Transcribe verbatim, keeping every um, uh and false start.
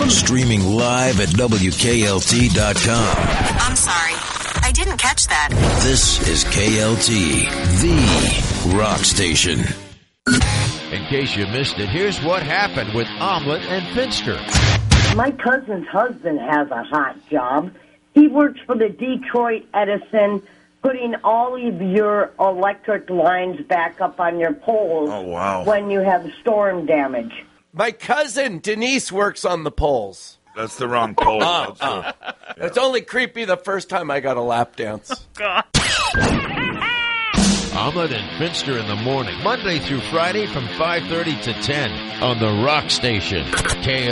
Streaming live at W K L T dot com. I'm sorry. I didn't catch that. This is K L T, the rock station. In case you missed it, here's what happened with Omelet and Finster. My cousin's husband has a hot job. He works for the Detroit Edison, putting all of your electric lines back up on your poles oh, wow. when you have storm damage. My cousin Denise works on the poles. That's the wrong pole. Oh, oh. Yeah. It's only creepy the first time I got a lap dance. God. Omelet and Finster in the morning, Monday through Friday from five thirty to ten on the Rock Station. K